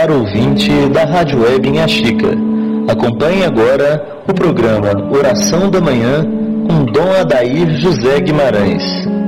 caro ouvinte da Rádio Web Inhaxica. Acompanhe agora o programa Oração da Manhã com Dom Adair José Guimarães.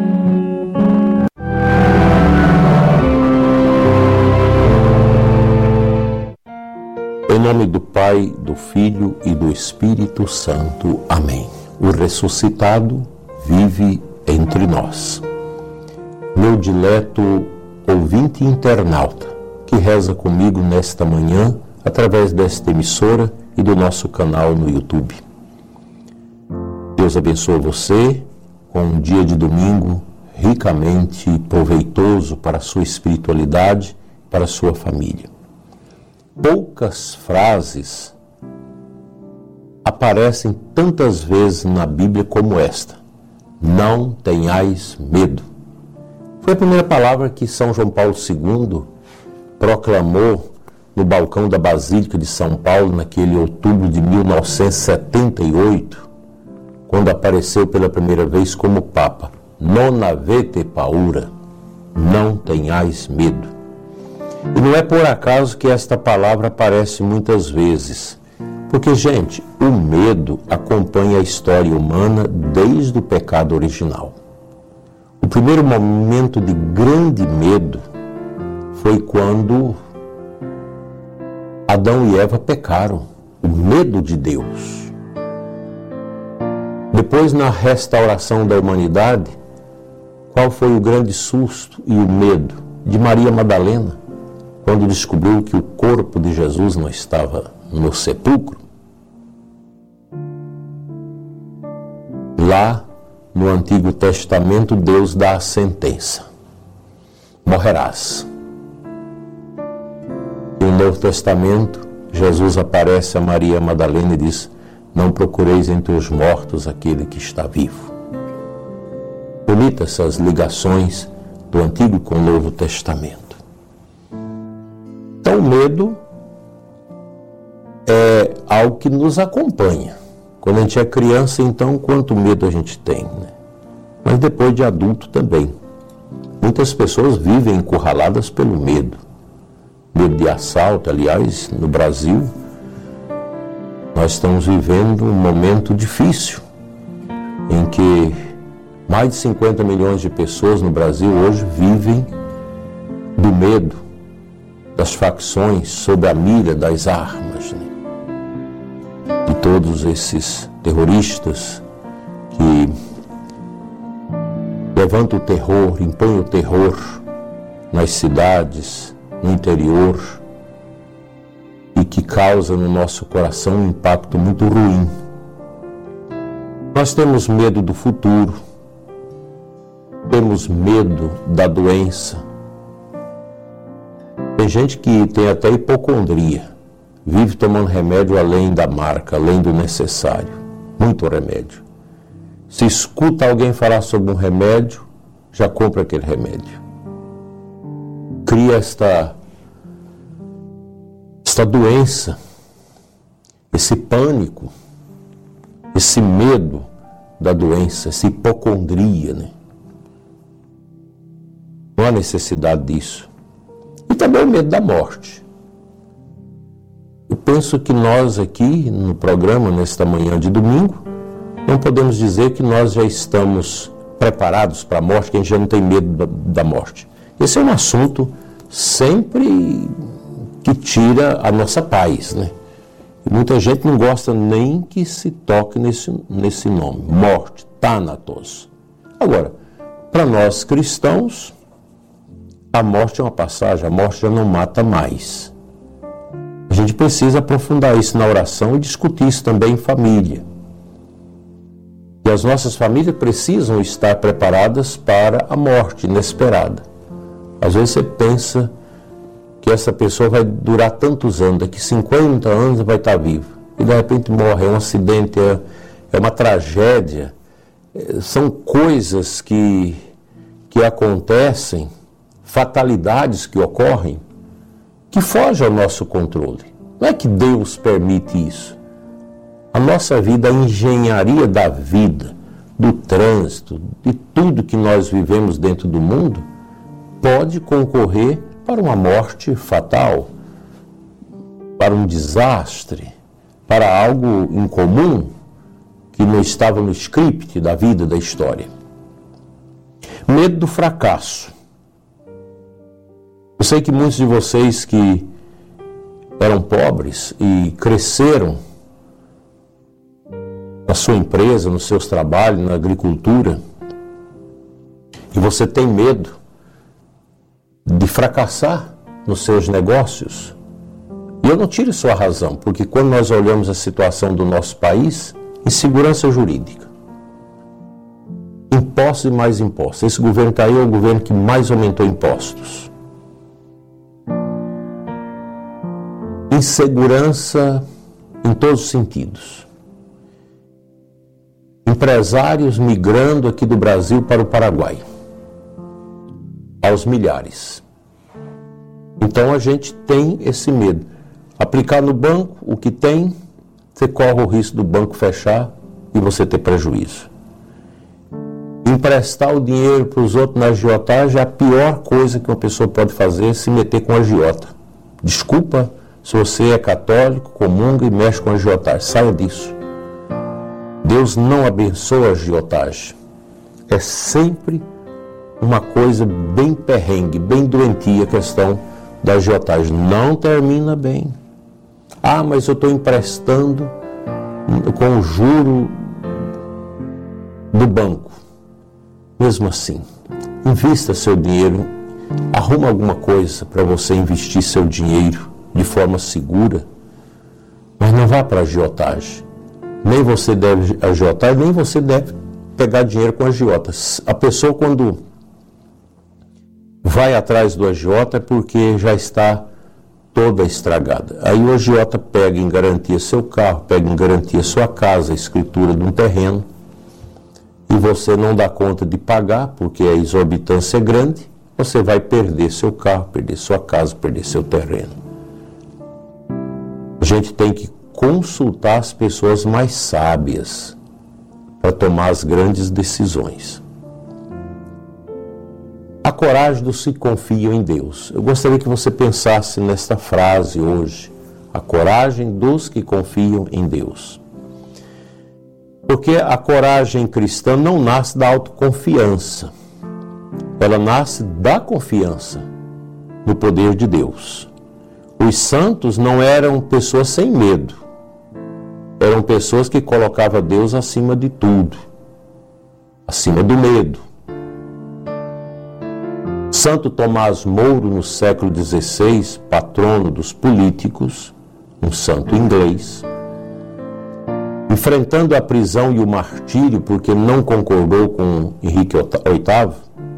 Em nome do Pai, do Filho e do Espírito Santo. Amém. O ressuscitado vive entre nós. Meu dileto ouvinte internauta, que reza comigo nesta manhã, através desta emissora e do nosso canal no YouTube. Deus abençoe você com um dia de domingo ricamente proveitoso para a sua espiritualidade, para a sua família. Poucas frases aparecem tantas vezes na Bíblia como esta: não tenhais medo. Foi a primeira palavra que São João Paulo II proclamou no balcão da Basílica de São Paulo, naquele outubro de 1978, quando apareceu pela primeira vez como Papa. Non avete paura, não tenhais medo. E não é por acaso que esta palavra aparece muitas vezes, porque, gente, o medo acompanha a história humana desde o pecado original. O primeiro momento de grande medo foi quando Adão e Eva pecaram, o medo de Deus. Depois, na restauração da humanidade, qual foi o grande susto e o medo de Maria Madalena, quando descobriu que o corpo de Jesus não estava no sepulcro? Lá, no Antigo Testamento, Deus dá a sentença: morrerás. E no Novo Testamento, Jesus aparece a Maria Madalena e diz: não procureis entre os mortos aquele que está vivo. Bonita essas ligações do Antigo com o Novo Testamento. Então, o medo é algo que nos acompanha. Quando a gente é criança, então, quanto medo a gente tem, né? Mas depois de adulto também. Muitas pessoas vivem encurraladas pelo medo. Medo de assalto. Aliás, no Brasil, nós estamos vivendo um momento difícil, em que mais de 50 milhões de pessoas no Brasil hoje vivem do medo das facções sob a mira das armas, né? De todos esses terroristas que levantam o terror, impõem o terror nas cidades, no interior, e que causa no nosso coração um impacto muito ruim. Nós temos medo do futuro, temos medo da doença. Tem gente que tem até hipocondria, vive tomando remédio além da marca, além do necessário, muito remédio. Se escuta alguém falar sobre um remédio, já compra aquele remédio. Cria esta doença, esse pânico, esse medo da doença, essa hipocondria, né? Não há necessidade disso. E também o medo da morte. Eu penso que nós aqui no programa, nesta manhã de domingo, não podemos dizer que nós já estamos preparados para a morte, que a gente já não tem medo da morte. Esse é um assunto sempre que tira a nossa paz, né? E muita gente não gosta nem que se toque nesse nome, morte, Thanatos. Agora, para nós cristãos, a morte é uma passagem, a morte já não mata mais. A gente precisa aprofundar isso na oração e discutir isso também em família. E as nossas famílias precisam estar preparadas para a morte inesperada. Às vezes você pensa que essa pessoa vai durar tantos anos, daqui 50 anos vai estar viva. E de repente morre, é um acidente, é uma tragédia. São coisas que acontecem, fatalidades que ocorrem, que fogem ao nosso controle. Não é que Deus permite isso. A nossa vida, a engenharia da vida, do trânsito, de tudo que nós vivemos dentro do mundo, pode concorrer para uma morte fatal. para um desastre, para algo incomum que não estava no script da vida, da história. Medo do fracasso. Eu sei que muitos de vocês que eram pobres e cresceram na sua empresa, nos seus trabalhos, na agricultura, e você tem medo de fracassar nos seus negócios. E eu não tiro sua razão, porque quando nós olhamos a situação do nosso país, insegurança jurídica, impostos e mais impostos. Esse governo está aí, é o governo que mais aumentou impostos. Insegurança em todos os sentidos. Empresários migrando aqui do Brasil para o Paraguai, aos milhares. Então a gente tem esse medo. Aplicar no banco o que tem, você corre o risco do banco fechar e você ter prejuízo. Emprestar o dinheiro para os outros na agiotagem é a pior coisa que uma pessoa pode fazer, é se meter com agiota. Desculpa se você é católico, comunga e mexe com agiotagem. Saia disso. Deus não abençoa a agiotagem. É sempre uma coisa bem perrengue, bem doentia a questão da agiotagem. Não termina bem. Ah, mas eu estou emprestando com o juro do banco. Mesmo assim, invista seu dinheiro, arruma alguma coisa para você investir seu dinheiro de forma segura, mas não vá para a agiotagem. Nem você deve agiotar, nem você deve pegar dinheiro com agiotas. A pessoa, quando vai atrás do agiota, é porque já está toda estragada. Aí o agiota pega em garantia seu carro, pega em garantia sua casa, a escritura de um terreno, e você não dá conta de pagar, porque a exorbitância é grande, você vai perder seu carro, perder sua casa, perder seu terreno. A gente tem que consultar as pessoas mais sábias para tomar as grandes decisões. A coragem dos que confiam em Deus. Eu gostaria que você pensasse nesta frase hoje. A coragem dos que confiam em Deus. Porque a coragem cristã não nasce da autoconfiança. Ela nasce da confiança no poder de Deus. Os santos não eram pessoas sem medo. Eram pessoas que colocavam Deus acima de tudo. Acima do medo. Santo Tomás Moro, no século XVI, patrono dos políticos, um santo inglês, enfrentando a prisão e o martírio porque não concordou com Henrique VIII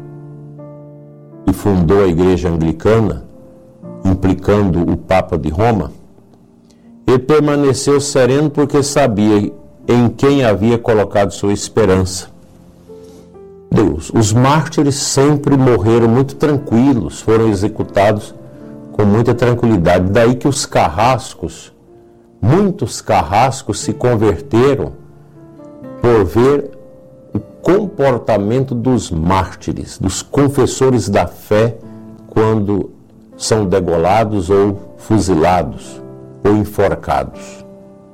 e fundou a Igreja Anglicana, implicando o Papa de Roma, ele permaneceu sereno porque sabia em quem havia colocado sua esperança. Deus. Os mártires sempre morreram muito tranquilos, foram executados com muita tranquilidade. Daí que os carrascos, muitos carrascos se converteram por ver o comportamento dos mártires, dos confessores da fé, quando são degolados ou fuzilados ou enforcados.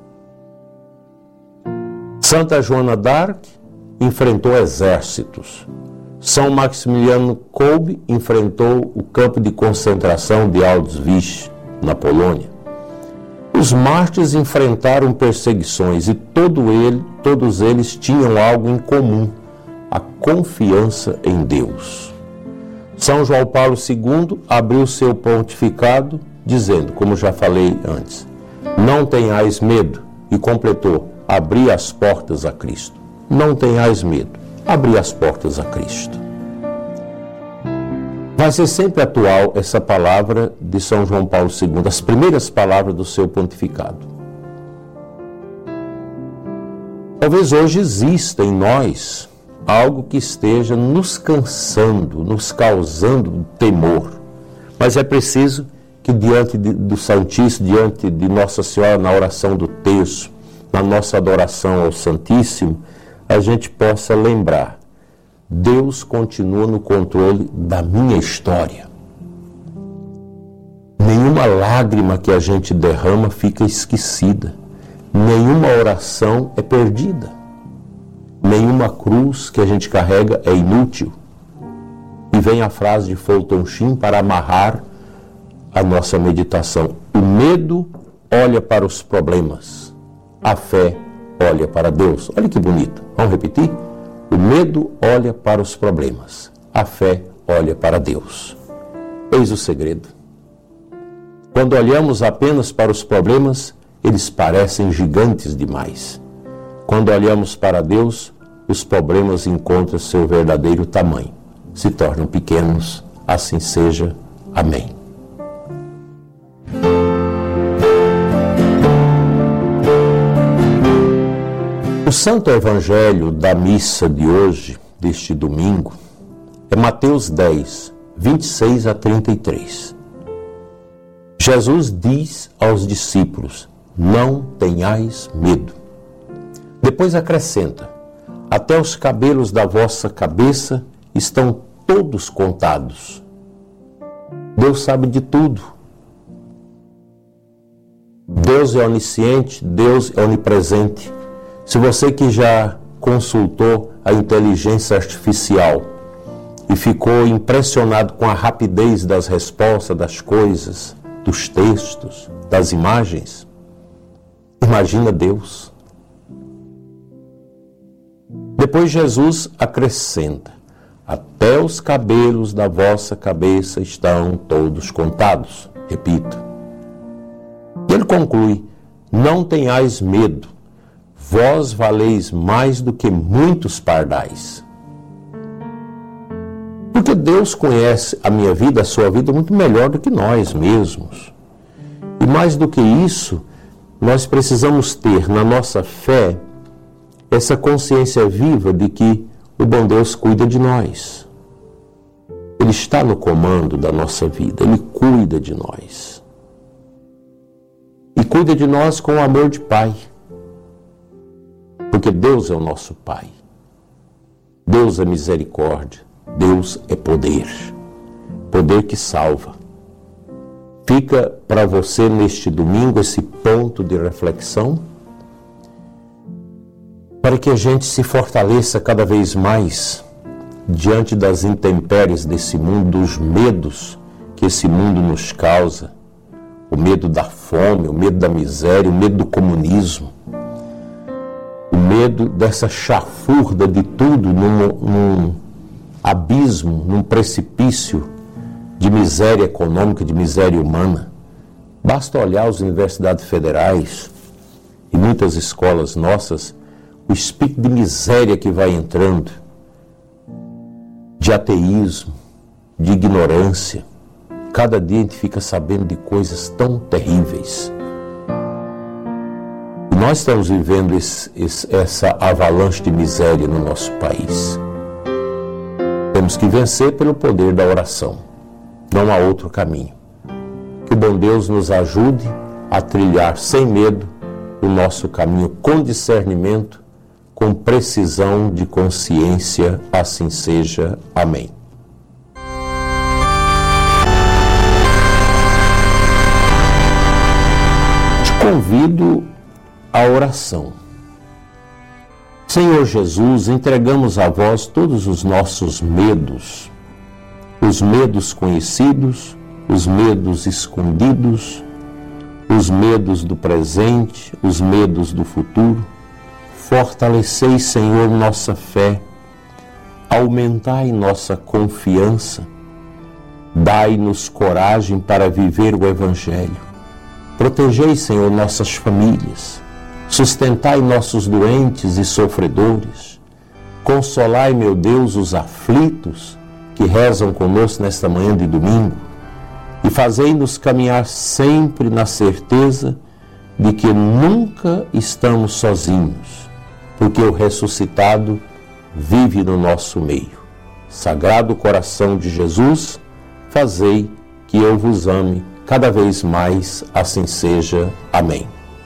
Santa Joana d'Arc enfrentou exércitos. São Maximiliano Kolbe enfrentou o campo de concentração de Auschwitz, na Polônia. Os mártires enfrentaram perseguições e todos eles tinham algo em comum, a confiança em Deus. São João Paulo II abriu seu pontificado dizendo, como já falei antes, não tenhais medo, e completou, abri as portas a Cristo. Não tenhais medo, abri as portas a Cristo. Vai ser sempre atual essa palavra de São João Paulo II, as primeiras palavras do seu pontificado. Talvez hoje exista em nós algo que esteja nos cansando, nos causando temor, mas é preciso que diante do Santíssimo, diante de Nossa Senhora, na oração do terço, na nossa adoração ao Santíssimo, a gente possa lembrar, Deus continua no controle da minha história. Nenhuma nenhuma lágrima que a gente derrama fica esquecida. Nenhuma oração é perdida. Nenhuma cruz que a gente carrega é inútil. E vem a frase de Fulton Sheen para amarrar a nossa meditação. O medo olha para os problemas. A fé olha para Deus. Olha que bonito. Vamos repetir? O medo olha para os problemas. A fé olha para Deus. Eis o segredo. Quando olhamos apenas para os problemas, eles parecem gigantes demais. Quando olhamos para Deus, os problemas encontram seu verdadeiro tamanho. Se tornam pequenos, assim seja. Amém. O Santo Evangelho da missa de hoje, deste domingo, é Mateus 10, 26 a 33. Jesus diz aos discípulos: não tenhais medo. Depois acrescenta: até os cabelos da vossa cabeça estão todos contados. Deus sabe de tudo. Deus é onisciente, Deus é onipresente. Se você que já consultou a inteligência artificial e ficou impressionado com a rapidez das respostas, das coisas, dos textos, das imagens, imagina Deus. Depois Jesus acrescenta: até os cabelos da vossa cabeça estão todos contados. Repito. Ele conclui: não tenhais medo, vós valeis mais do que muitos pardais. Porque Deus conhece a minha vida, a sua vida, muito melhor do que nós mesmos. E mais do que isso, nós precisamos ter na nossa fé essa consciência viva de que o bom Deus cuida de nós. Ele está no comando da nossa vida, Ele cuida de nós. E cuida de nós com o amor de Pai. Porque Deus é o nosso Pai. Deus é misericórdia. Deus é poder. Poder que salva. Fica para você neste domingo esse ponto de reflexão para que a gente se fortaleça cada vez mais diante das intempéries desse mundo, dos medos que esse mundo nos causa. O medo da fome, o medo da miséria, o medo do comunismo. O medo dessa chafurda de tudo num abismo, num precipício de miséria econômica, de miséria humana. Basta olhar as universidades federais e muitas escolas nossas, o espírito de miséria que vai entrando, de ateísmo, de ignorância. Cada dia a gente fica sabendo de coisas tão terríveis. Nós estamos vivendo essa avalanche de miséria no nosso país. Temos que vencer pelo poder da oração. Não há outro caminho. Que o bom Deus nos ajude a trilhar sem medo o nosso caminho com discernimento, com precisão de consciência. Assim seja. Amém. Te convido à oração. Senhor Jesus, entregamos a vós todos os nossos medos, os medos conhecidos, os medos escondidos, os medos do presente, os medos do futuro. Fortalecei, Senhor, nossa fé, aumentai nossa confiança, dai-nos coragem para viver o Evangelho. Protegei, Senhor, nossas famílias, sustentai nossos doentes e sofredores, consolai, meu Deus, os aflitos que rezam conosco nesta manhã de domingo, e fazei-nos caminhar sempre na certeza de que nunca estamos sozinhos, porque o ressuscitado vive no nosso meio. Sagrado coração de Jesus, fazei que eu vos ame cada vez mais, assim seja. Amém.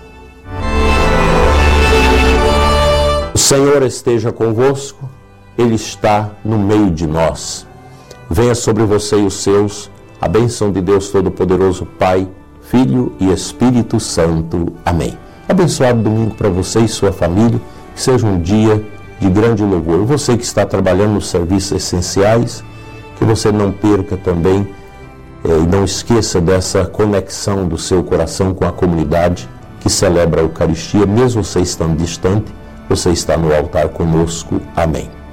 O Senhor esteja convosco, Ele está no meio de nós. Venha sobre você e os seus a bênção de Deus Todo-Poderoso, Pai, Filho e Espírito Santo. Amém. Abençoado domingo para você e sua família, que seja um dia de grande louvor. Você que está trabalhando nos serviços essenciais, que você não perca também e não esqueça dessa conexão do seu coração com a comunidade que celebra a Eucaristia, mesmo você estando distante, você está no altar conosco. Amém.